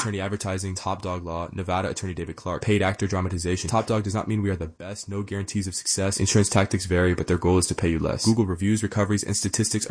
Attorney Advertising, Top Dog Law, Nevada Attorney David Clark, Paid Actor Dramatization. Top Dog does not mean we are the best, no guarantees of success. Insurance tactics vary, but their goal is to pay you less. Google reviews, recoveries, and statistics are